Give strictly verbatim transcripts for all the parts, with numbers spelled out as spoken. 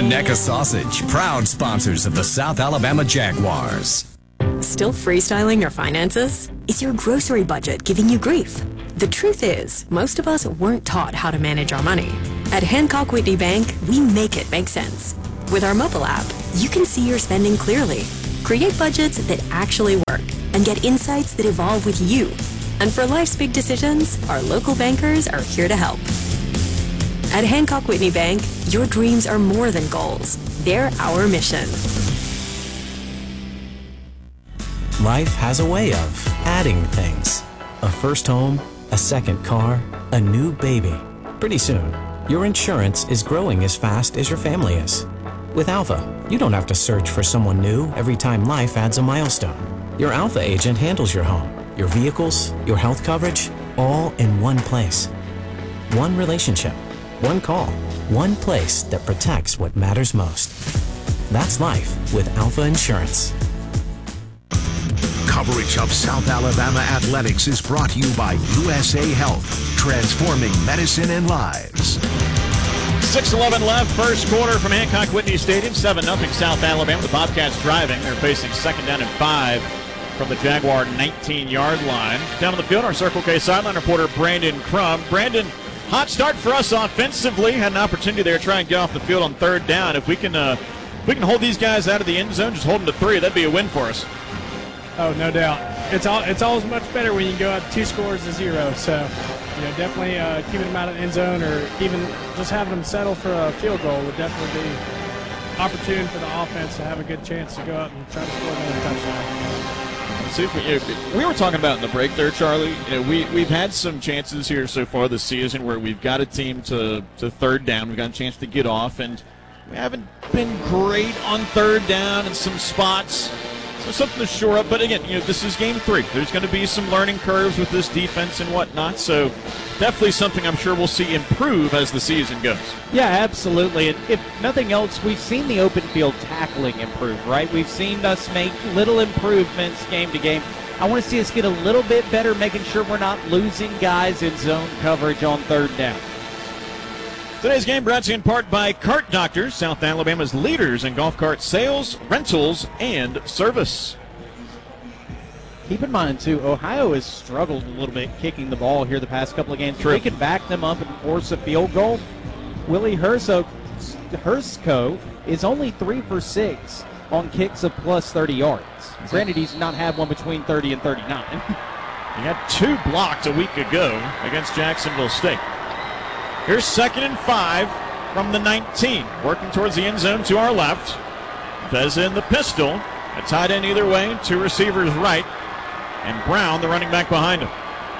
Conecuh Sausage, proud sponsors of the South Alabama Jaguars. Still freestyling your finances? Is your grocery budget giving you grief? The truth is, most of us weren't taught how to manage our money. At Hancock Whitney Bank, we make it make sense. With our mobile app, you can see your spending clearly, create budgets that actually work, and get insights that evolve with you. And for life's big decisions, our local bankers are here to help. At Hancock Whitney Bank, your dreams are more than goals. They're our mission. Life has a way of adding things. A first home, a second car, a new baby. Pretty soon, your insurance is growing as fast as your family is. With Alpha, you don't have to search for someone new every time life adds a milestone. Your Alpha agent handles your home, your vehicles, your health coverage, all in one place. One relationship, one call, one place that protects what matters most. That's life with Alpha Insurance. Coverage of South Alabama athletics is brought to you by U S A Health, transforming medicine and lives. six eleven left, first quarter from Hancock Whitney Stadium, seven nothing South Alabama. The Bobcats driving. They're facing second down and five from the Jaguar nineteen-yard line. Down on the field, our Circle K sideline reporter Brandon Crum. Brandon, hot start for us offensively. Had an opportunity there to try and get off the field on third down. If we can, uh, if we can hold these guys out of the end zone, just hold them to three, that'd be a win for us. Oh, no doubt. It's all it's always much better when you can go up two scores to zero. So, you know, definitely uh, keeping them out of the end zone or even just having them settle for a field goal would definitely be opportune for the offense to have a good chance to go out and try to score another touchdown. See if we, you know, we were talking about in the break there, Charlie. You know, we we've had some chances here so far this season where we've got a team to to third down. We've got a chance to get off, and we haven't been great on third down in some spots. So something to shore up, but again, you know, this is game three. There's going to be some learning curves with this defense and whatnot, so definitely something I'm sure we'll see improve as the season goes. Yeah, absolutely. And if nothing else, we've seen the open field tackling improve, right? We've seen us make little improvements game to game. I want to see us get a little bit better, making sure we're not losing guys in zone coverage on third down. Today's game brought to you in part by Cart Doctors, South Alabama's leaders in golf cart sales, rentals, and service. Keep in mind, too, Ohio has struggled a little bit kicking the ball here the past couple of games. True. They can back them up and force a field goal. Willie Hursko, Hursko is only three for six on kicks of plus thirty yards. Granted, he's not had one between thirty and thirty-nine. He had two blocked a week ago against Jacksonville State. Here's second and five from the nineteen. Working towards the end zone to our left. Veza in the pistol. A tight end either way. Two receivers right. And Brown, the running back behind him.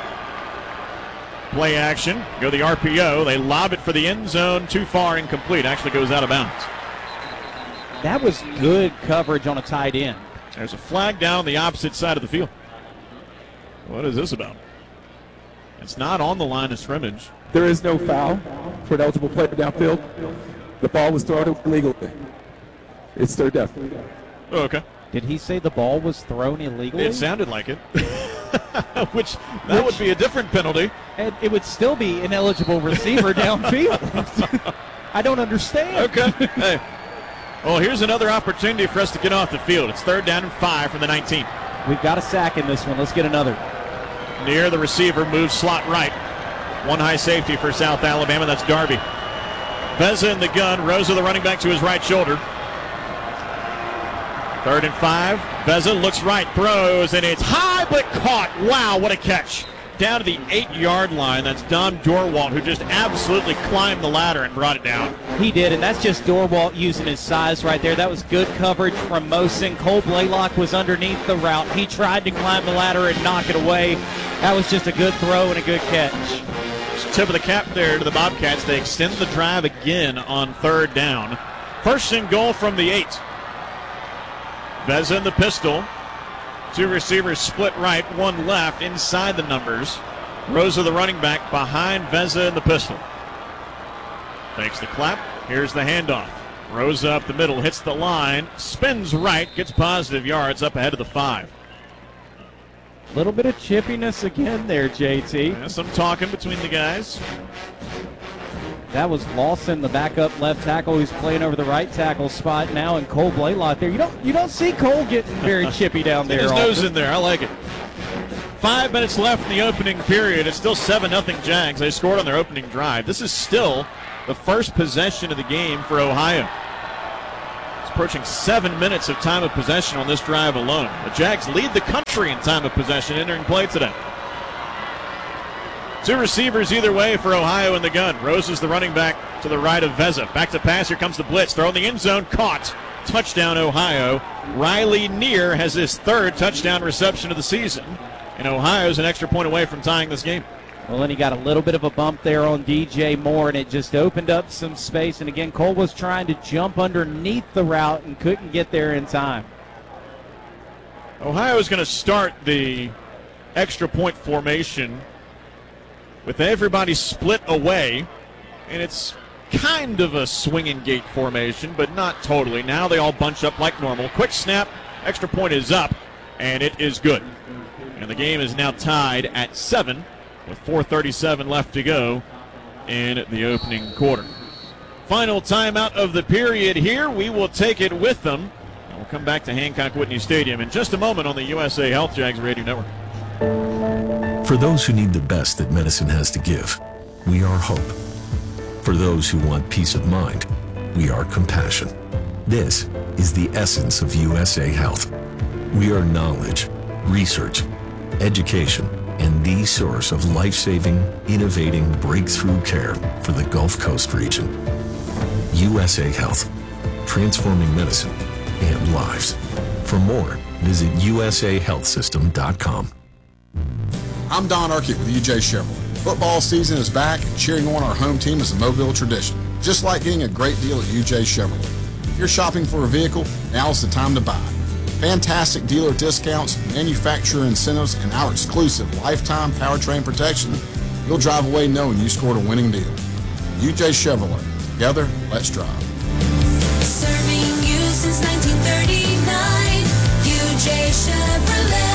Play action. Go the R P O. They lob it for the end zone. Too far, incomplete. Actually goes out of bounds. That was good coverage on a tight end. There's a flag down the opposite side of the field. What is this about? It's not on the line of scrimmage. There is no foul for an eligible player downfield. The ball was thrown illegally. It's third down. Oh, okay. Did he say the ball was thrown illegally? It sounded like it. Which, that Which, would be a different penalty. And it would still be an eligible receiver downfield. I don't understand. Okay. Hey. Well, here's another opportunity for us to get off the field. It's third down and five from the nineteen. We've got a sack in this one. Let's get another. Near the receiver, moves slot right. One high safety for South Alabama. That's Darby. Veza in the gun. Rosa, the running back, to his right shoulder. Third and five. Veza looks right, throws, and it's high but caught. Wow, what a catch. Down to the eight-yard line. That's Dom Dorwalt, who just absolutely climbed the ladder and brought it down. He did, and that's just Dorwalt using his size right there. That was good coverage from Mosen. Cole Blaylock was underneath the route. He tried to climb the ladder and knock it away. That was just a good throw and a good catch. Tip of the cap there to the Bobcats. They extend the drive again on third down. First and goal from the eight. Veza in the pistol. Two receivers split right, one left inside the numbers. Rosa, the running back, behind Veza in the pistol. Takes the clap. Here's the handoff. Rosa up the middle, hits the line, spins right, gets positive yards up ahead of the five. A little bit of chippiness again there, J T. Yeah, some talking between the guys. That was Lawson, the backup left tackle, who's playing over the right tackle spot now, and Cole Blaylock there. You don't you don't see Cole getting very chippy down there. His often. nose in there. I like it. Five minutes left in the opening period. It's still seven nothing Jags. They scored on their opening drive. This is still the first possession of the game for Ohio. It's approaching seven minutes of time of possession on this drive alone. The Jags lead the country in time of possession entering play today. Two receivers either way for Ohio in the gun. Rose is the running back to the right of Veza. Back to pass. Here comes the blitz. Throw in the end zone. Caught. Touchdown, Ohio. Riley Neer has his third touchdown reception of the season. And Ohio's an extra point away from tying this game. Well, then he got a little bit of a bump there on D J Moore, and it just opened up some space. And again, Cole was trying to jump underneath the route and couldn't get there in time. Ohio is going to start the extra point formation with everybody split away, and it's kind of a swinging gate formation, but not totally. Now they all bunch up like normal. Quick snap, extra point is up, and it is good. And the game is now tied at seven with four thirty-seven left to go in the opening quarter. Final timeout of the period here. We will take it with them. And we'll come back to Hancock Whitney Stadium in just a moment on the U S A Health Jags Radio Network. For those who need the best that medicine has to give, we are hope. For those who want peace of mind, we are compassion. This is the essence of U S A Health. We are knowledge, research, education, and the source of life-saving, innovating, breakthrough care for the Gulf Coast region. U S A Health, transforming medicine and lives. For more, visit U S A health system dot com. I'm Don Urquhart with U J Chevrolet. Football season is back, and cheering on our home team is a Mobile tradition, just like getting a great deal at U J Chevrolet. If you're shopping for a vehicle, now's the time to buy. Fantastic dealer discounts, manufacturer incentives, and our exclusive lifetime powertrain protection. You'll drive away knowing you scored a winning deal. U J Chevrolet. Together, let's drive. Serving you since nineteen thirty-nine. U J Chevrolet.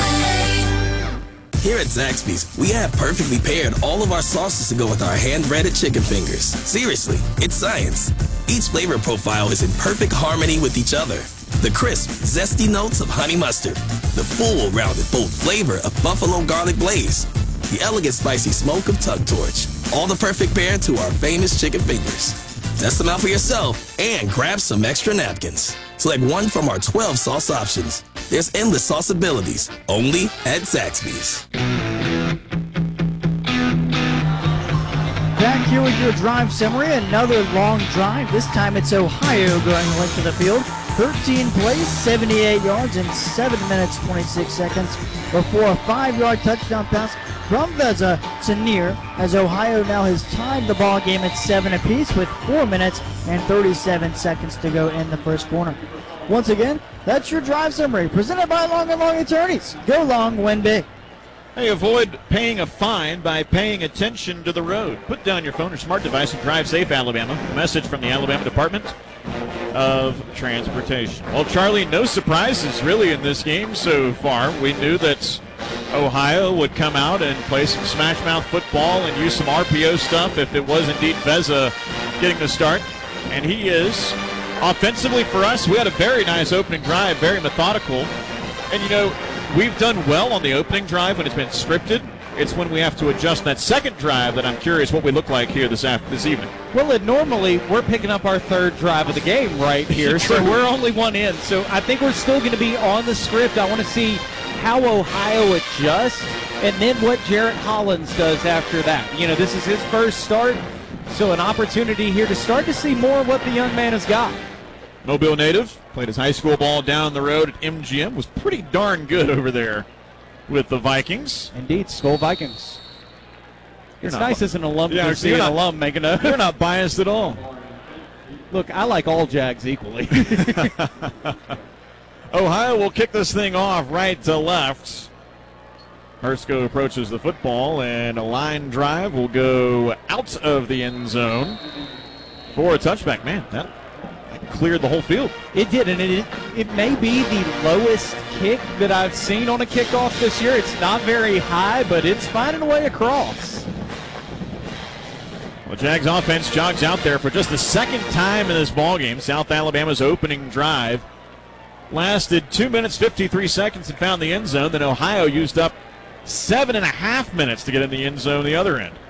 Here at Zaxby's, we have perfectly paired all of our sauces to go with our hand-breaded chicken fingers. Seriously, it's science. Each flavor profile is in perfect harmony with each other. The crisp, zesty notes of honey mustard. The full, rounded, bold flavor of buffalo garlic blaze. The elegant, spicy smoke of Tug Torch. All the perfect pair to our famous chicken fingers. Test them out for yourself and grab some extra napkins. Select one from our twelve sauce options. There's endless sauce abilities, only at Zaxby's. Back here with your drive summary, another long drive. This time it's Ohio going length of the field. thirteen plays, seventy-eight yards in seven minutes, twenty-six seconds before a five-yard touchdown pass from Veza to Neer, as Ohio now has tied the ball game at seven apiece with four minutes and thirty-seven seconds to go in the first quarter. Once again, that's your drive summary, presented by Long and Long Attorneys. Go long, win big. Hey, avoid paying a fine by paying attention to the road. Put down your phone or smart device and drive safe, Alabama. A message from the Alabama Department of Transportation. Well, Charlie, no surprises really in this game so far. We knew that Ohio would come out and play some smash mouth football and use some R P O stuff if it was indeed Veza getting the start. And he is. Offensively for us, we had a very nice opening drive, very methodical. And, you know, we've done well on the opening drive when it's been scripted. It's when we have to adjust that second drive that I'm curious what we look like here this after, this evening. Well, it, normally we're picking up our third drive of the game right here, so we're only one in. So I think we're still going to be on the script. I want to see how Ohio adjusts and then what Jarrett Hollins does after that. You know, this is his first start, so an opportunity here to start to see more of what the young man has got. Mobile native, played his high school ball down the road at M G M, was pretty darn good over there with the Vikings. Indeed, Skull Vikings. You're It's not nice bi- as an alum Yeah, to see you're an not- alum making a... You're not biased at all. Look, I like all Jags equally. Ohio will kick this thing off right to left. Hersko approaches the football, and a line drive will go out of the end zone for a touchback. Man, that, that cleared the whole field. It did, and it, it may be the lowest kick that I've seen on a kickoff this year. It's not very high, but it's finding a way across. Well, Jags offense jogs out there for just the second time in this ballgame. South Alabama's opening drive lasted two minutes, fifty-three seconds and found the end zone. Then Ohio used up seven and a half minutes to get in the end zone the other end.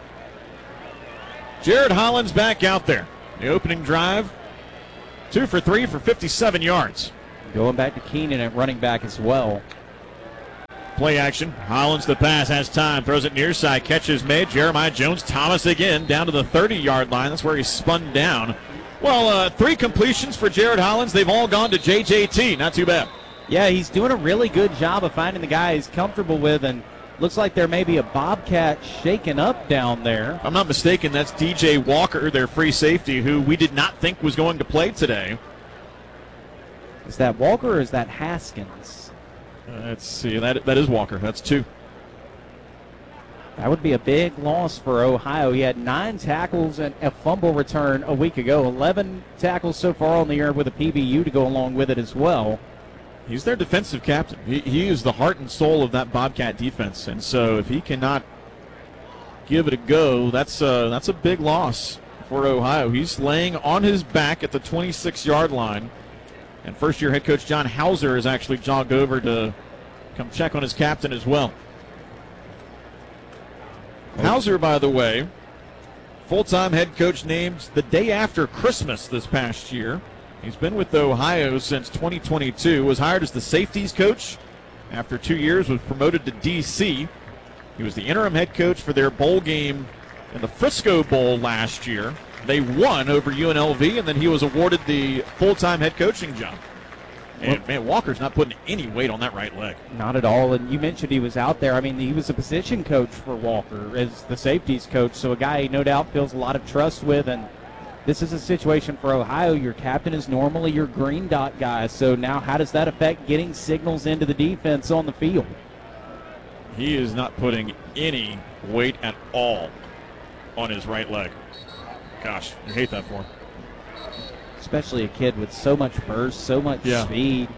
Jared Hollins back out there. The opening drive, two for three for fifty-seven yards. Going back to Keenan at running back as well. Play action. Hollins the pass, has time, throws it near side, catches made. Jeremiah Jones Thomas again down to the thirty-yard line. That's where he spun down. Well, uh, three completions for Jared Hollins. They've all gone to J J T. Not too bad. Yeah, he's doing a really good job of finding the guy he's comfortable with, and looks like there may be a Bobcat shaken up down there. If I'm not mistaken, that's D J Walker, their free safety, who we did not think was going to play today. Is that Walker or is that Haskins? Uh, let's see. That that is Walker. That's two. That would be a big loss for Ohio. He had nine tackles and a fumble return a week ago. eleven tackles so far on the year with a P B U to go along with it as well. He's their defensive captain. He, he is the heart and soul of that Bobcat defense. And so if he cannot give it a go, that's uh, that's a big loss for Ohio. He's laying on his back at the twenty-six-yard line. And first-year head coach John Hauser has actually jogged over to come check on his captain as well. Hauser, by the way, full-time head coach named the day after Christmas this past year. He's been with Ohio since twenty twenty-two, was hired as the safeties coach. After two years, was promoted to D C. He was the interim head coach for their bowl game in the Frisco Bowl last year. They won over U N L V, and then he was awarded the full-time head coaching job. And, man, Walker's not putting any weight on that right leg. Not at all. And you mentioned he was out there. I mean, he was a position coach for Walker as the safeties coach, so a guy he no doubt feels a lot of trust with. And this is a situation for Ohio. Your captain is normally your green dot guy, so now how does that affect getting signals into the defense on the field? He is not putting any weight at all on his right leg. Gosh, I hate that for him. Especially a kid with so much burst, so much yeah. speed.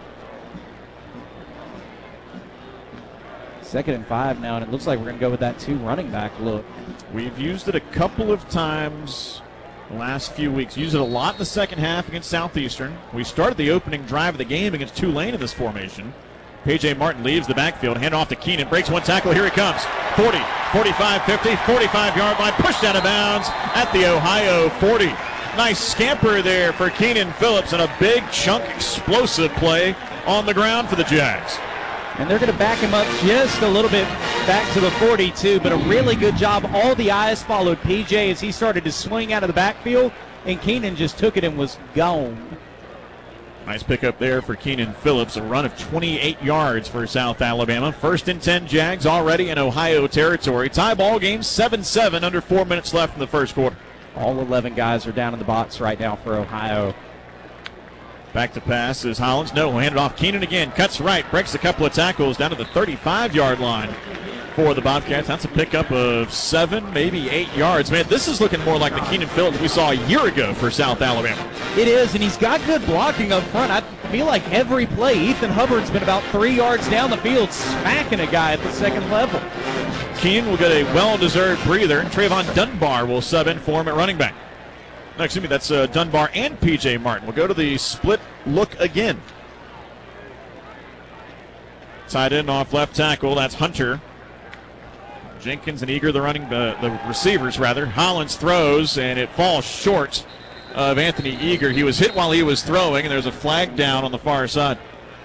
Second and five now, and it looks like we're going to go with that two running back look. We've used it a couple of times the last few weeks. Used it a lot in the second half against Southeastern. We started the opening drive of the game against Tulane in this formation. P J Martin leaves the backfield, hand off to Keenan, breaks one tackle, here he comes. forty, forty-five, fifty, forty-five-yard line, pushed out of bounds at the Ohio forty. Nice scamper there for Keenan Phillips and a big chunk explosive play on the ground for the Jags. And they're going to back him up just a little bit back to the forty-two, but a really good job. All the eyes followed P J as he started to swing out of the backfield, and Keenan just took it and was gone. Nice pickup there for Keenan Phillips, a run of twenty-eight yards for South Alabama. First and ten Jags already in Ohio territory. Tie ball game, seven seven, under four minutes left in the first quarter. All eleven guys are down in the box right now for Ohio. Back to pass is Hollins. No, hand it off. Keenan again. Cuts right. Breaks a couple of tackles down to the thirty-five-yard line for the Bobcats. That's a pickup of seven, maybe eight yards. Man, this is looking more like the Keenan Phillips we saw a year ago for South Alabama. It is, and he's got good blocking up front. I feel like every play, Ethan Hubbard's been about three yards down the field smacking a guy at the second level. Keenan will get a well-deserved breather. Trayvon Dunbar will sub in for him at running back. No, excuse me, that's uh, Dunbar and P J Martin. We'll go to the split look again. Tied in off left tackle, that's Hunter. Jenkins and Eager, the running, uh, the receivers rather. Hollins throws, and it falls short of Anthony Eager. He was hit while he was throwing, and there's a flag down on the far side.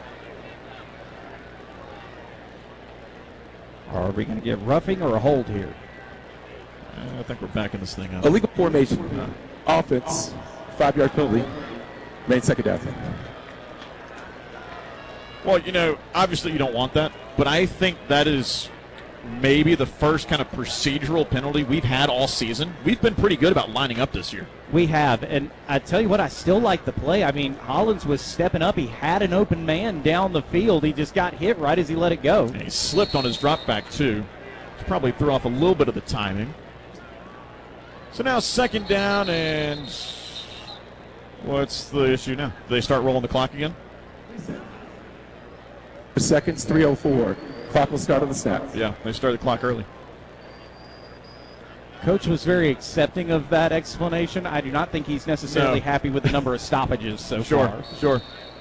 Are we going to get roughing or a hold here? I think we're backing this thing up. Illegal formation. Uh, offense, five-yard penalty. Main second down. Well, you know, obviously you don't want that, but I think that is maybe the first kind of procedural penalty we've had all season. We've been pretty good about lining up this year. We have, and I tell you what, I still like the play. I mean, Hollins was stepping up. He had an open man down the field. He just got hit right as he let it go. And he slipped on his drop back, too. Probably threw off a little bit of the timing. So now second down, and what's the issue now? Do they start rolling the clock again? Seconds, three oh four. Clock will start on the snap. Yeah, they start the clock early. Coach was very accepting of that explanation. I do not think he's necessarily No. happy with the number of stoppages so Sure, far. sure.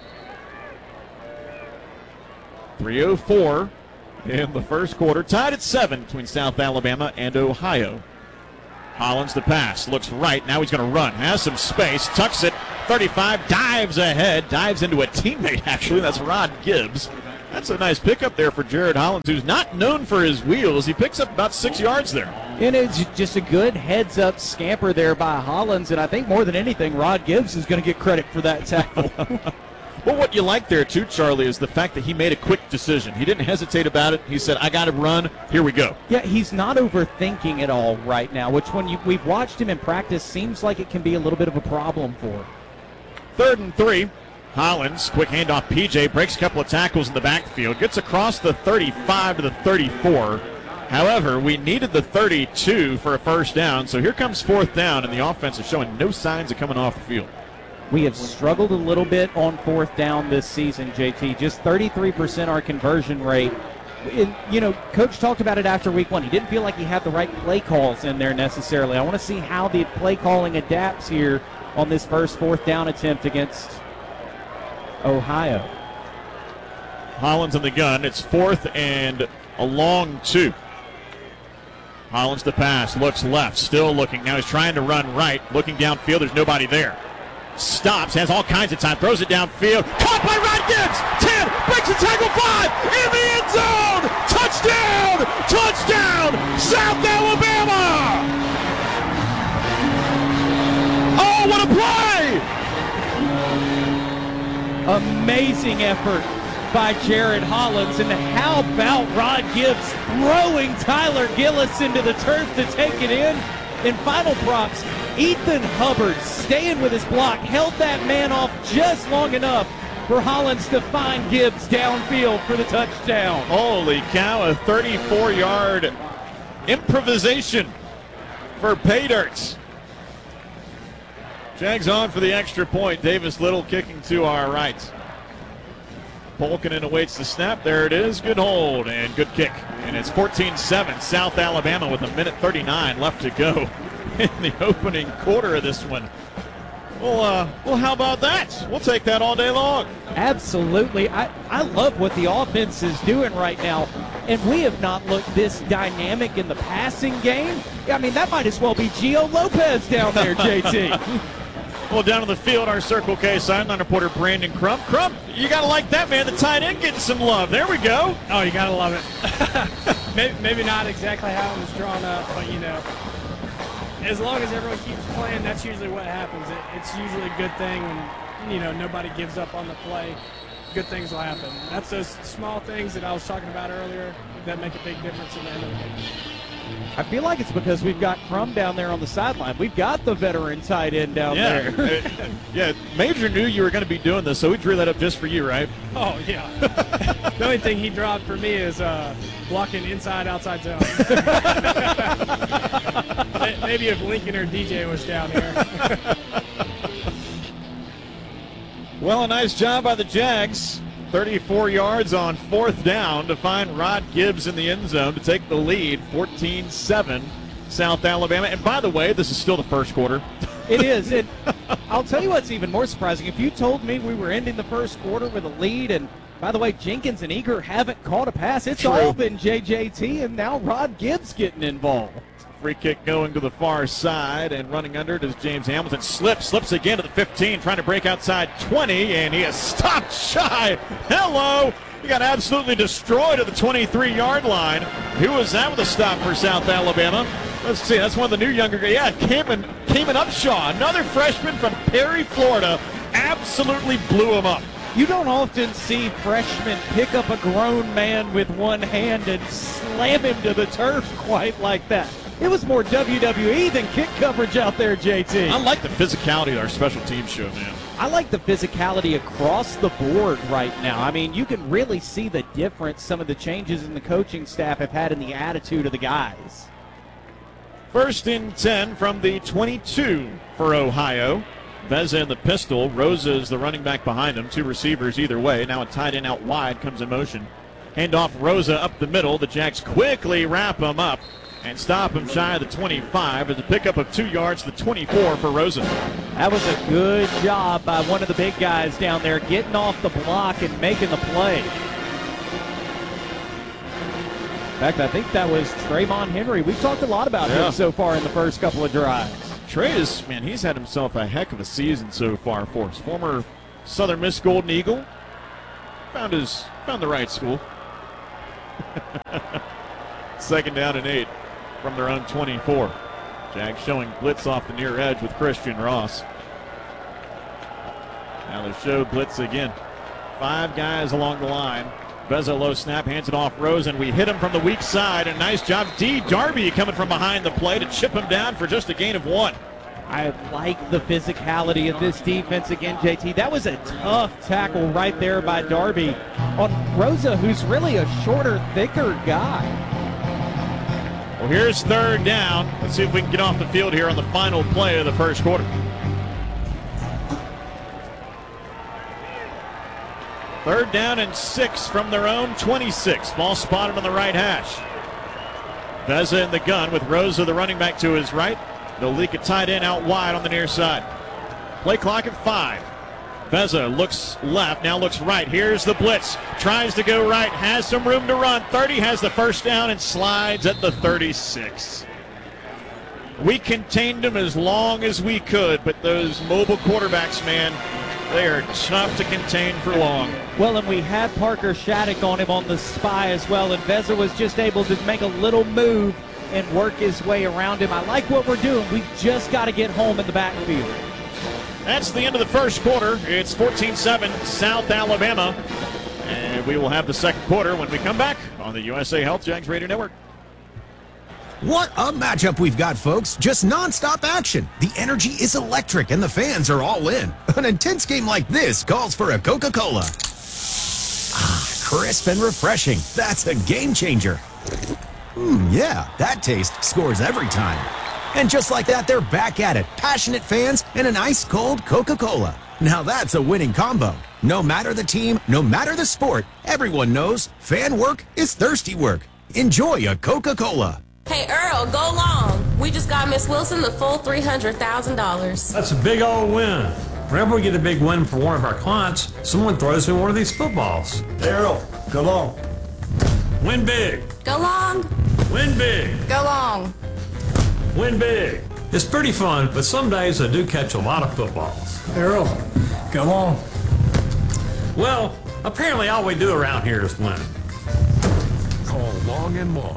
three oh four in the first quarter. Tied at seven between South Alabama and Ohio. Hollins the pass. Looks right. Now he's going to run. Has some space. Tucks it. thirty-five. Dives ahead. Dives into a teammate, actually. That's Rod Gibbs. That's a nice pickup there for Jared Hollins, who's not known for his wheels. He picks up about six yards there. And it's just a good heads-up scamper there by Hollins, and I think more than anything, Rod Gibbs is going to get credit for that tackle. Well, what you like there, too, Charlie, is the fact that he made a quick decision. He didn't hesitate about it. He said, I got to run. Here we go. Yeah, he's not overthinking it all right now, which when you, we've watched him in practice seems like it can be a little bit of a problem for him. Third and three. Hollins, quick handoff. P J breaks a couple of tackles in the backfield. Gets across the thirty-five to the thirty-four. However, we needed the thirty-two for a first down, so here comes fourth down, and the offense is showing no signs of coming off the field. We have struggled a little bit on fourth down this season, J T. Just thirty-three percent our conversion rate. And, you know, Coach talked about it after week one. He didn't feel like he had the right play calls in there necessarily. I want to see how the play calling adapts here on this first fourth down attempt against Ohio. Hollins in the gun. It's fourth and a long two. Hollins the pass. Looks left. Still looking. Now he's trying to run right. Looking downfield. There's nobody there. Stops. Has all kinds of time. Throws it downfield. Caught by Rod Gibbs. ten. Breaks the tackle. five. In the end zone. Touchdown. Touchdown. South Alabama. Oh, what a play. Amazing effort by Jared Hollins. And how about Rod Gibbs throwing Tyler Gillis into the turf to take it in? In final props, Ethan Hubbard staying with his block, held that man off just long enough for Hollins to find Gibbs downfield for the touchdown. Holy cow, a thirty-four-yard improvisation for Pay Dirt. Jags on for the extra point. Davis Little kicking to our right. Polkinen awaits the snap. There it is. Good hold and good kick. And it's fourteen seven. South Alabama with a minute thirty-nine left to go in the opening quarter of this one. Well, uh, well, how about that? We'll take that all day long. Absolutely. I, I love what the offense is doing right now. And we have not looked this dynamic in the passing game. I mean, that might as well be Gio Lopez down there, J T. Well, down on the field, our Circle K sideline reporter, Brandon Crump. Crump, you got to like that, man. The tight end getting some love. There we go. Oh, you got to love it. maybe, maybe not exactly how it was drawn up, but, you know, as long as everyone keeps playing, that's usually what happens. It, it's usually a good thing when, you know, nobody gives up on the play. Good things will happen. That's those small things that I was talking about earlier that make a big difference in the end of the game. I feel like it's because we've got Crum down there on the sideline. We've got the veteran tight end down yeah. there. yeah, Major knew you were going to be doing this, so we drew that up just for you, right? Oh, yeah. The only thing he dropped for me is uh, blocking inside, outside zone. Maybe if Lincoln or D J was down here. Well, a nice job by the Jags. thirty-four yards on fourth down to find Rod Gibbs in the end zone to take the lead, fourteen seven, South Alabama. And by the way, this is still the first quarter. It is. And I'll tell you what's even more surprising. If you told me we were ending the first quarter with a lead, and by the way, Jenkins and Eager haven't caught a pass, it's True. all been J J T, and now Rod Gibbs getting involved. Free kick going to the far side, and running under it is James Hamilton. Slips, slips again to the fifteen, trying to break outside twenty, and he is stopped shy. Hello! He got absolutely destroyed at the twenty-three yard line. Who was that with a stop for South Alabama? Let's see, that's one of the new younger guys. Yeah, Cayman, Cayman Upshaw, another freshman from Perry, Florida, absolutely blew him up. You don't often see freshmen pick up a grown man with one hand and slam him to the turf quite like that. It was more W W E than kick coverage out there, J T. I like the physicality of our special teams show, man. I like the physicality across the board right now. I mean, you can really see the difference some of the changes in the coaching staff have had in the attitude of the guys. First and ten from the twenty-two for Ohio. Veza in the pistol. Rosa is the running back behind him. Two receivers either way. Now a tight end out wide comes in motion. Hand off Rosa up the middle. The Jags quickly wrap him up. and stop him shy of the twenty-five. As a pickup of two yards, the twenty-four for Rosen. That was a good job by one of the big guys down there, getting off the block and making the play. In fact, I think that was Trayvon Henry. We've talked a lot about Yeah. him so far in the first couple of drives. Trey is, man, he's had himself a heck of a season so far for us. Former Southern Miss Golden Eagle. Found his, found the right school. Second down and eight from their own twenty-four. Jags showing blitz off the near edge with Christian Ross. Now they show blitz again. Five guys along the line. Veza low snap, hands it off Rosen. We hit him from the weak side. A nice job. D. Darby coming from behind the play to chip him down for just a gain of one. I like the physicality of this defense again, J T. That was a tough tackle right there by Darby on Rosa, who's really a shorter, thicker guy. Well, here's third down. Let's see if we can get off the field here on the final play of the first quarter. Third down and six from their own twenty-six. Ball spotted on the right hash. Veza in the gun with Rosa, the running back, to his right. They'll leak a tight end out wide on the near side. Play clock at five. Veza looks left, now looks right. Here's the blitz. Tries to go right, has some room to run. thirty has the first down and slides at the thirty-six. We contained him as long as we could, but those mobile quarterbacks, man, they are tough to contain for long. Well, and we had Parker Shattuck on him on the spy as well, and Veza was just able to make a little move and work his way around him. I like what we're doing. We just got to get home in the backfield. That's the end of the first quarter. It's fourteen seven South Alabama. And we will have the second quarter when we come back on the U S A Health Jags Radio Network. What a matchup we've got, folks. Just nonstop action. The energy is electric and the fans are all in. An intense game like this calls for a Coca-Cola. Ah, crisp and refreshing. That's a game changer. Hmm, yeah, that taste scores every time. And just like that, they're back at it. Passionate fans and an ice-cold Coca-Cola. Now that's a winning combo. No matter the team, no matter the sport, everyone knows fan work is thirsty work. Enjoy a Coca-Cola. Hey, Earl, go long. We just got Miss Wilson the full three hundred thousand dollars. That's a big old win. Whenever we get a big win for one of our clients, someone throws me one of these footballs. Hey, Earl, go long. Win big. Go long. Win big. Go long. Win big. It's pretty fun, but some days I do catch a lot of footballs. Hey, Earl, go long. Well, apparently all we do around here is win. Call long and long.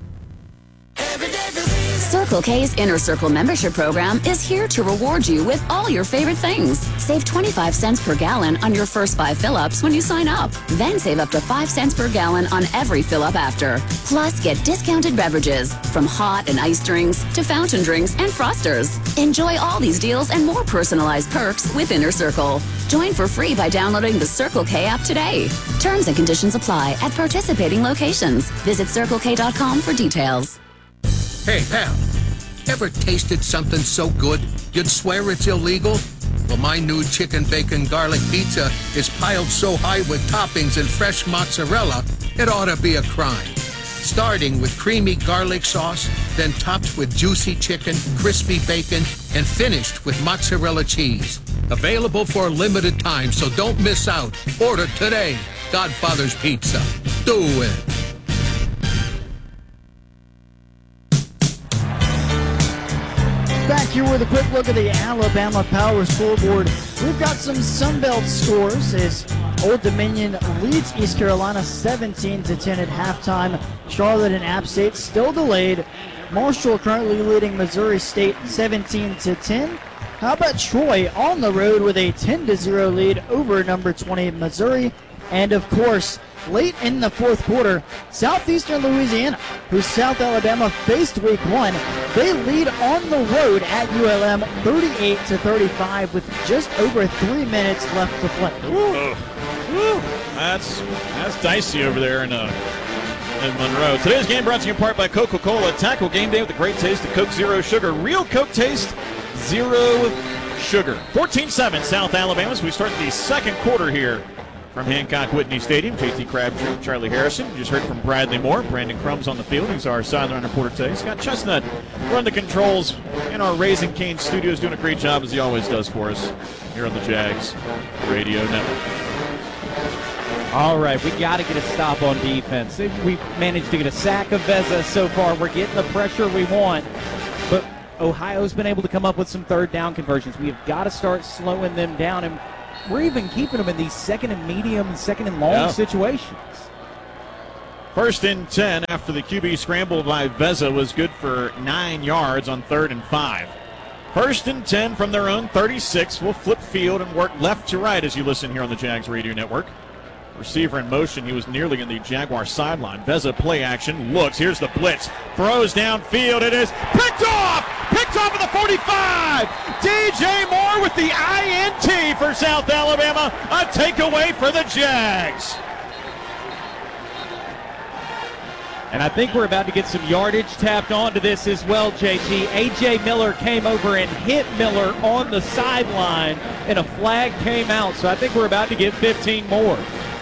Circle K's Inner Circle membership program is here to reward you with all your favorite things. Save twenty-five cents per gallon on your first five fill-ups when you sign up. Then save up to five cents per gallon on every fill-up after. Plus, get discounted beverages, from hot and iced drinks to fountain drinks and frosters. Enjoy all these deals and more personalized perks with Inner Circle. Join for free by downloading the Circle K app today. Terms and conditions apply at participating locations. Visit circle k dot com for details. Hey, pal, ever tasted something so good you'd swear it's illegal? Well, my new chicken bacon garlic pizza is piled so high with toppings and fresh mozzarella, it ought to be a crime. Starting with creamy garlic sauce, then topped with juicy chicken, crispy bacon, and finished with mozzarella cheese. Available for a limited time, so don't miss out. Order today. Godfather's Pizza. Do it. Back here with a quick look at the Alabama Power Scoreboard. We've got some Sunbelt scores as Old Dominion leads East Carolina seventeen to ten at halftime. Charlotte and App State still delayed. Marshall currently leading Missouri State seventeen to ten. How about Troy on the road with a ten to zero lead over number twenty Missouri? And of course, late in the fourth quarter, Southeastern Louisiana, who South Alabama faced week one, they lead on the road at U L M thirty-eight to thirty-five with just over three minutes left to play. Ooh. Ooh. That's that's dicey over there in uh, in Monroe. Today's game brought to you in part by Coca-Cola. Tackle game day with the great taste of Coke Zero Sugar. Real Coke taste, zero sugar. fourteen seven South Alabama as we start the second quarter here From Hancock Whitney Stadium, J T Crabtree, Charlie Harrison. You just heard from Bradley Moore. Brandon Crumb's on the field. He's our sideline reporter today. Scott Chestnut run the controls in our Raising Cane studios, doing a great job as he always does for us here on the Jags Radio Network. All right, we got to get a stop on defense. We've managed to get a sack of Veza so far. We're getting the pressure we want, but Ohio's been able to come up with some third down conversions. We have got to start slowing them down, and we're even keeping them in these second and medium and second and long yeah. situations. First and ten after the Q B scramble by Veza was good for nine yards on third and five. First and ten from their own thirty-six. We'll flip field and work left to right as you listen here on the Jags Radio Network. Receiver in motion. He was nearly in the Jaguar sideline. Veza play action. Looks. Here's the blitz. Throws downfield. It is picked off. Picked off at the forty-five. D J Moore with the I N T for South Alabama. A takeaway for the Jags. And I think we're about to get some yardage tapped onto this as well, J T. A J Miller came over and hit Miller on the sideline, and a flag came out. So I think we're about to get fifteen more.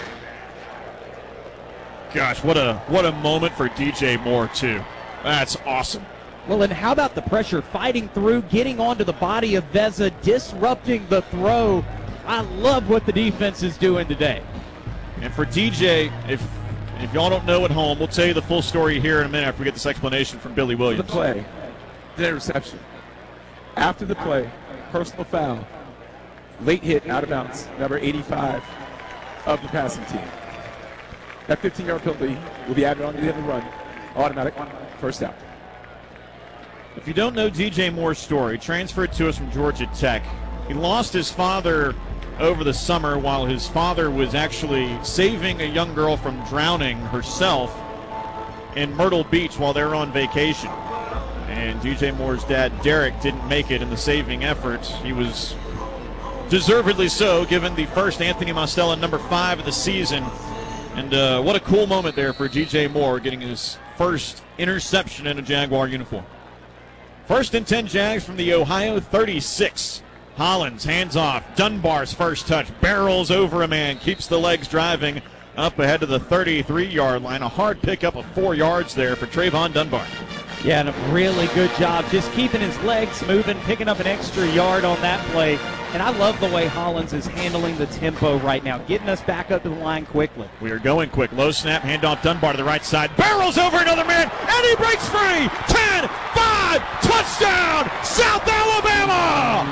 Gosh, what a what a moment for D J Moore, too. That's awesome. Well, and how about the pressure fighting through, getting onto the body of Veza, disrupting the throw. I love what the defense is doing today. And for D J, if if y'all don't know at home, we'll tell you the full story here in a minute after we get this explanation from Billy Williams. The play, the interception. After the play, personal foul, late hit out of bounds, number eighty-five of the passing team. That fifteen-yard penalty will be added on to the end of the run. Automatic first down. If you don't know D J Moore's story, transferred to us from Georgia Tech. He lost his father over the summer while his father was actually saving a young girl from drowning herself in Myrtle Beach while they were on vacation. And D J Moore's dad, Derek, didn't make it in the saving effort. He was deservedly so, given the first Anthony Mostella number five of the season. And uh, what a cool moment there for D J Moore, getting his first interception in a Jaguar uniform. First and ten Jags from the Ohio thirty-six. Hollins, hands off. Dunbar's first touch. Barrels over a man. Keeps the legs driving up ahead to the thirty-three-yard line. A hard pickup of four yards there for Trayvon Dunbar. Yeah, and a really good job just keeping his legs moving, picking up an extra yard on that play. And I love the way Hollins is handling the tempo right now, getting us back up to the line quickly. We are going quick. Low snap, handoff Dunbar to the right side. Barrels over another man, and he breaks free. ten, five, touchdown, South Alabama!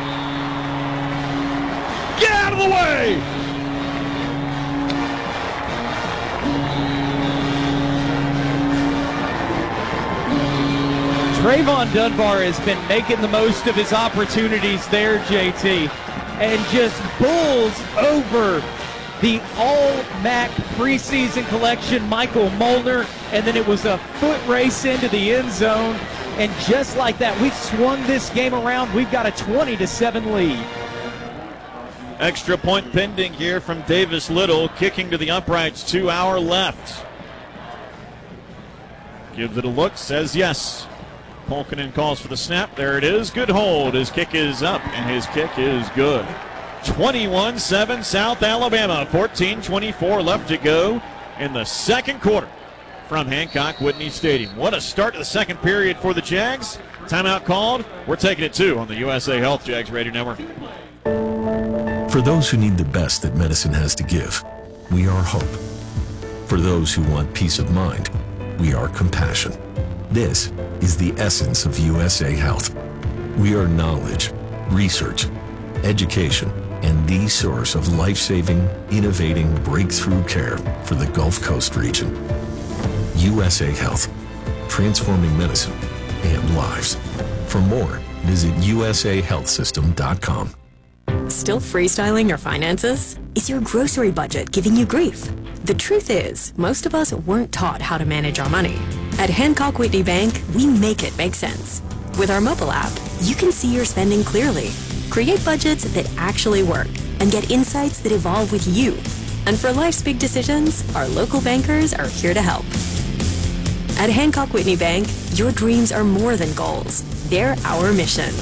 Get out of the way! Trayvon Dunbar has been making the most of his opportunities there, J T, and just bulls over the all-M A C preseason collection, Michael Molnar, and then it was a foot race into the end zone, and just like that, we've swung this game around. We've got a twenty to seven lead. Extra point pending here from Davis Little, kicking to the uprights, two hour left. Gives it a look, says yes. Polkinen calls for the snap. There it is. Good hold. His kick is up, and his kick is good. twenty-one seven South Alabama. fourteen twenty-four left to go in the second quarter from Hancock Whitney Stadium. What a start to the second period for the Jags. Timeout called. We're taking it two on the U S A Health Jags Radio Network. For those who need the best that medicine has to give, we are hope. For those who want peace of mind, we are compassion. This is the essence of U S A Health. We are knowledge, research, education, and the source of life-saving, innovating, breakthrough care for the Gulf Coast region. U S A Health, transforming medicine and lives. For more, visit U S A health system dot com. Still freestyling your finances? Is your grocery budget giving you grief? The truth is, most of us weren't taught how to manage our money. At Hancock Whitney Bank, we make it make sense. With our mobile app, you can see your spending clearly, create budgets that actually work, and get insights that evolve with you. And for life's big decisions, our local bankers are here to help. At Hancock Whitney Bank, your dreams are more than goals. They're our mission.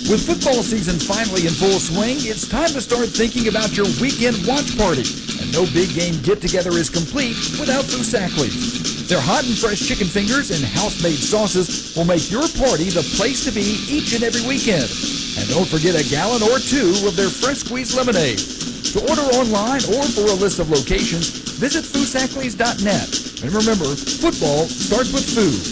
With football season finally in full swing, it's time to start thinking about your weekend watch party. And no big game get-together is complete without Foosackly's. Their hot and fresh chicken fingers and house-made sauces will make your party the place to be each and every weekend. And don't forget a gallon or two of their fresh squeezed lemonade. To order online or for a list of locations, visit Foosackly's dot net. And remember, football starts with food.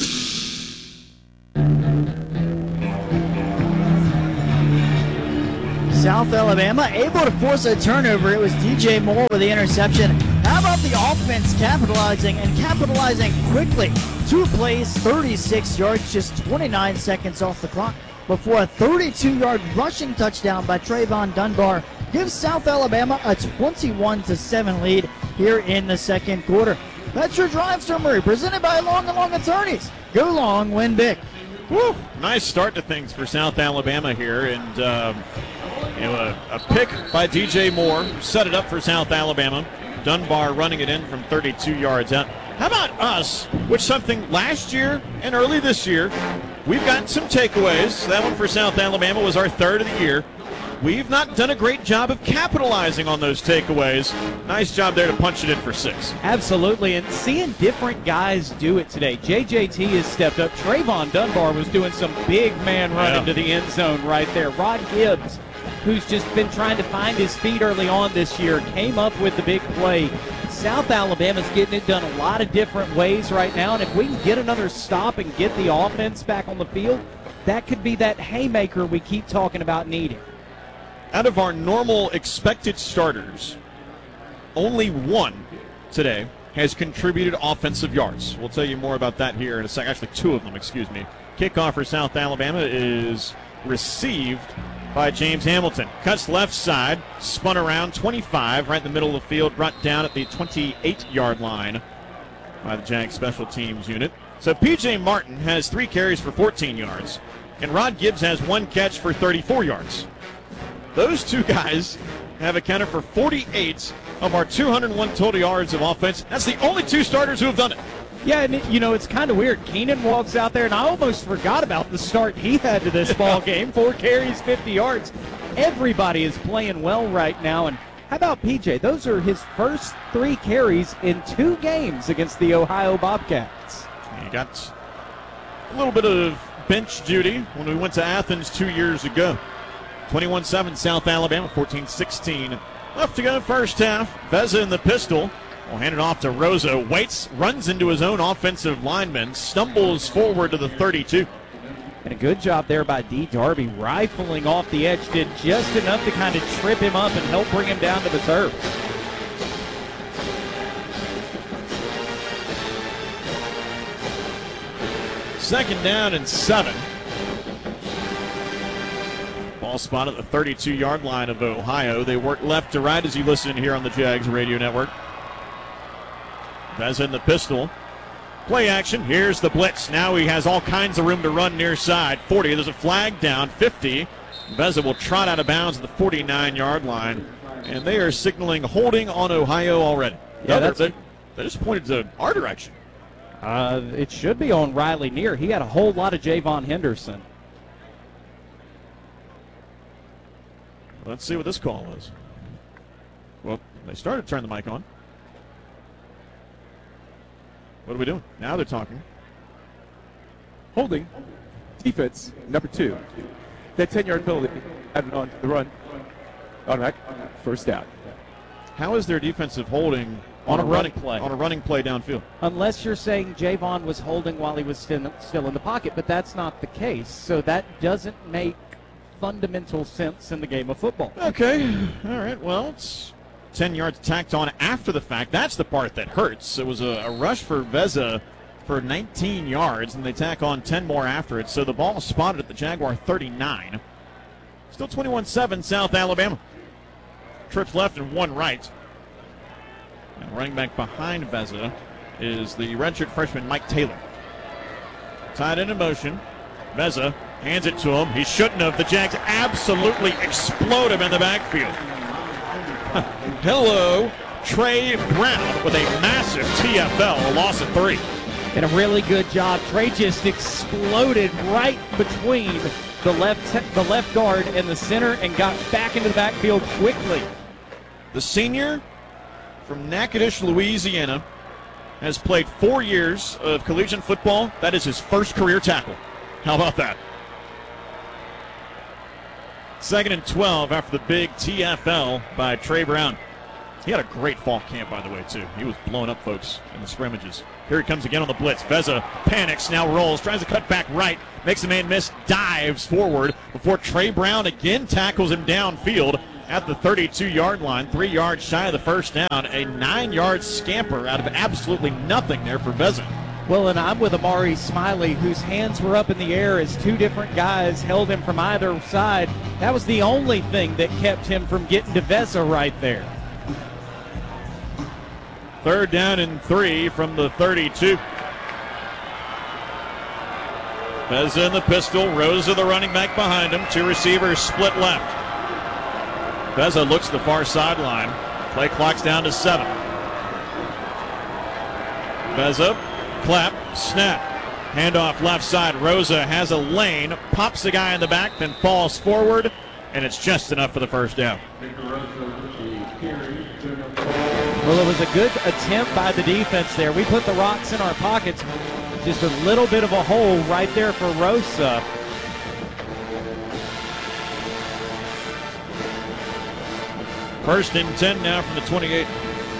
South Alabama able to force a turnover. It was D J Moore with the interception. How about the offense capitalizing and capitalizing quickly? Two plays, thirty-six yards, just twenty-nine seconds off the clock before a thirty-two-yard rushing touchdown by Trayvon Dunbar gives South Alabama a twenty-one to seven lead here in the second quarter. That's your drive summary presented by Long and Long Attorneys. Go long, win big. Woo! Nice start to things for South Alabama here, and um, you know, a, a pick by D J Moore set it up for South Alabama. Dunbar running it in from thirty-two yards out. How about us, which something last year and early this year, we've gotten some takeaways. That one for South Alabama was our third of the year. We've not done a great job of capitalizing on those takeaways. Nice job there to punch it in for six. Absolutely, and seeing different guys do it today. J J T has stepped up. Trayvon Dunbar was doing some big man run Yeah. into the end zone right there. Rod Gibbs, who's just been trying to find his feet early on this year, came up with the big play. South Alabama's getting it done a lot of different ways right now, and if we can get another stop and get the offense back on the field, that could be that haymaker we keep talking about needing. Out of our normal expected starters, only one today has contributed offensive yards. We'll tell you more about that here in a second. Actually, two of them, excuse me. Kickoff for South Alabama is received by James Hamilton. Cuts left side, spun around, twenty-five, right in the middle of the field, brought down at the twenty-eight-yard line by the Jags special teams unit. So P J Martin has three carries for fourteen yards, and Rod Gibbs has one catch for thirty-four yards. Those two guys have accounted for forty-eight of our two hundred one total yards of offense. That's the only two starters who have done it. Yeah, and you know, it's kind of weird. Keenan walks out there, and I almost forgot about the start he had to this ball game. Four carries, fifty yards. Everybody is playing well right now. And how about P J? Those are his first three carries in two games against the Ohio Bobcats. He got a little bit of bench duty when we went to Athens two years ago. twenty-one seven South Alabama, fourteen sixteen left to go first half. Veza in the pistol. Will hand it off to Rosa. Waits, runs into his own offensive lineman, stumbles forward to the thirty-two. And a good job there by D. Darby, rifling off the edge, did just enough to kind of trip him up and help bring him down to the turf. Second down and seven. Ball spot at the thirty-two-yard line of Ohio. They work left to right as you listen here on the Jags Radio Network. Veza in the pistol. Play action. Here's the blitz. Now he has all kinds of room to run near side. forty. There's a flag down. fifty. Veza will trot out of bounds at the forty-nine-yard line. And they are signaling holding on Ohio already. Yeah, no, that's they, they just pointed to our direction. Uh, it should be on Riley Neer. He had a whole lot of Javon Henderson. Let's see what this call is. Well, they started to turn the mic on. What are we doing? Now they're talking. Holding, defense, number two. That ten-yard penalty added on to the run. Automatic first down. How is their defensive holding On on, a a running running play. on a running play downfield? Unless you're saying Javon was holding while he was still still in the pocket, but that's not the case. So that doesn't make fundamental sense in the game of football. Okay. All right. Well, it's ten yards tacked on after the fact. That's the part that hurts. It was a, a rush for Veza for nineteen yards, and they tack on ten more after it. So the ball spotted at the Jaguar thirty-nine. Still twenty-one seven South Alabama. Trips left and one right. And running back behind Veza is the redshirt freshman Mike Taylor. Tied in motion. Veza hands it to him. He shouldn't have. The Jags absolutely explode him in the backfield. Hello, Trey Brown with a massive T F L, a loss of three. And a really good job. Trey just exploded right between the left the left guard and the center and got back into the backfield quickly. The senior from Natchitoches, Louisiana, has played four years of collegiate football. That is his first career tackle. How about that? Second and twelve after the big T F L by Trey Brown. He had a great fall camp, by the way, too. He was blowing up folks in the scrimmages. Here he comes again on the blitz. Veza panics, now rolls, tries to cut back right, makes the man miss, dives forward before Trey Brown again tackles him downfield at the thirty-two-yard line, three yards shy of the first down. A nine-yard scamper out of absolutely nothing there for Veza. Well, and I'm with Amari Smiley, whose hands were up in the air as two different guys held him from either side. That was the only thing that kept him from getting to Veza right there. Third down and three from the thirty-two. Veza in the pistol. Rosa, the running back behind him. Two receivers split left. Veza looks to the far sideline. Play clock's down to seven. Veza, clap, snap. Handoff left side. Rosa has a lane, pops the guy in the back, then falls forward, and it's just enough for the first down. Well, it was a good attempt by the defense there. We put the rocks in our pockets. Just a little bit of a hole right there for Rosa. First and ten now from the twenty-eight.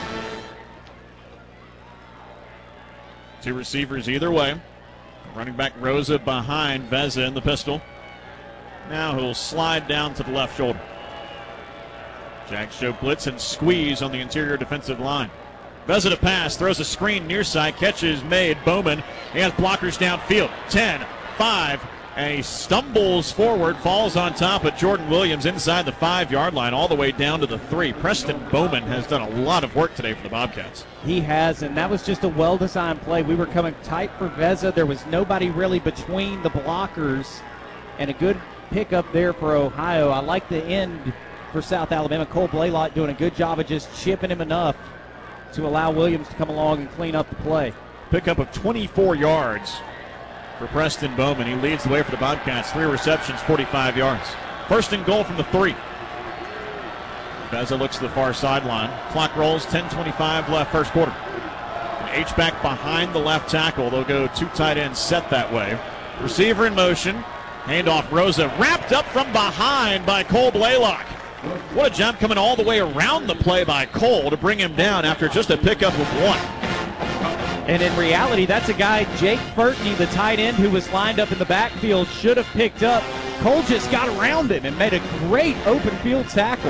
Two receivers either way. Running back Rosa behind Veza in the pistol. Now he'll slide down to the left shoulder. Jags show blitz and squeeze on the interior defensive line. Veza to pass, throws a screen near side, catches made. Bowman, he has blockers downfield. ten, five, and he stumbles forward, falls on top of Jordan Williams inside the five-yard line, all the way down to the three. Preston Bowman has done a lot of work today for the Bobcats. He has, and that was just a well-designed play. We were coming tight for Veza. There was nobody really between the blockers, and a good pickup there for Ohio. I like the end for South Alabama. Cole Blaylock doing a good job of just chipping him enough to allow Williams to come along and clean up the play. Pickup of twenty-four yards for Preston Bowman. He leads the way for the Bobcats. Three receptions, forty-five yards. First and goal from the three. Veza looks to the far sideline. Clock rolls, ten twenty-five left, first quarter. H-back behind the left tackle. They'll go two tight ends set that way. Receiver in motion. Handoff Rosa, wrapped up from behind by Cole Blaylock. What a jump coming all the way around the play by Cole to bring him down after just a pickup of one. And in reality, that's a guy, Jake Furtney, the tight end who was lined up in the backfield, should have picked up. Cole just got around him and made a great open field tackle.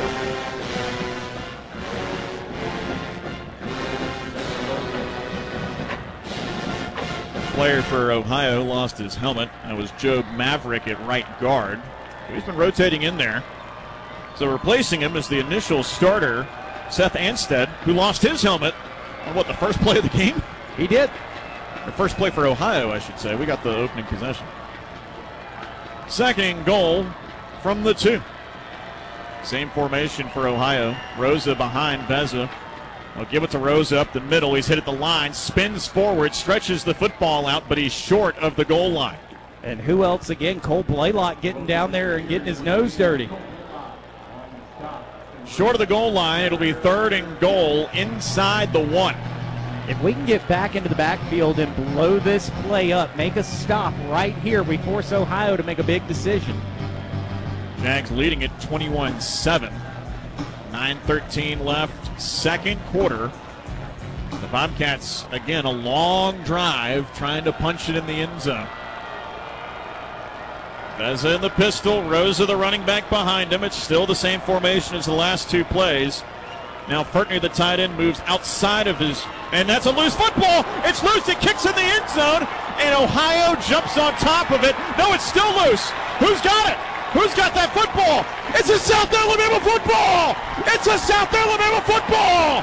Player for Ohio lost his helmet. That was Joe Maverick at right guard. He's been rotating in there. So replacing him is the initial starter, Seth Anstead, who lost his helmet on what, the first play of the game? He did. The first play for Ohio, I should say. We got the opening possession. Second goal from the two. Same formation for Ohio. Rosa behind Veza. They'll give it to Rosa up the middle. He's hit at the line, spins forward, stretches the football out, but he's short of the goal line. And who else again? Cole Blaylock getting down there and getting his nose dirty. Short of the goal line, it'll be third and goal inside the one. If we can get back into the backfield and blow this play up, make a stop right here, we force Ohio to make a big decision. Jags leading it twenty-one seven. nine thirteen left, second quarter. The Bobcats, again, a long drive, trying to punch it in the end zone. Veza in the pistol, Rosa the running back behind him. It's still the same formation as the last two plays. Now Furtney, the tight end, moves outside of his, and that's a loose football. It's loose, it kicks in the end zone, and Ohio jumps on top of it. No, it's still loose. Who's got it? Who's got that football? It's a South Alabama football! It's a South Alabama football!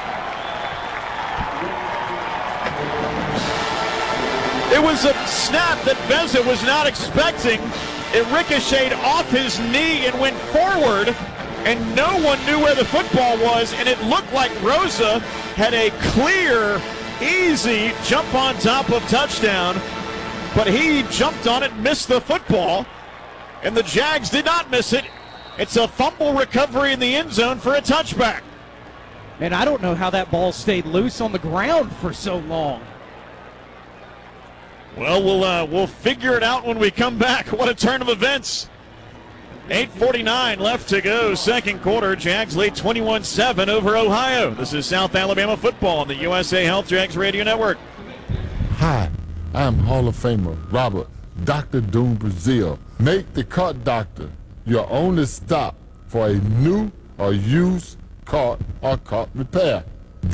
It was a snap that Veza was not expecting. It ricocheted off his knee and went forward, and no one knew where the football was, and it looked like Rosa had a clear Easy jump on top of touchdown, but he jumped on it, missed the football, and the Jags did not miss it. It's a fumble recovery in the end zone for a touchback. And I don't know how that ball stayed loose on the ground for so long. Well, we'll uh, we'll figure it out when we come back. What a turn of events. eight forty-nine left to go, second quarter. Jags lead twenty-one seven over Ohio. This is South Alabama football on the U S A Health Jags Radio Network. Hi, I'm Hall of Famer Robert Doctor Doom Brazil. Make the Car Doctor your only stop for a new or used car or car repair.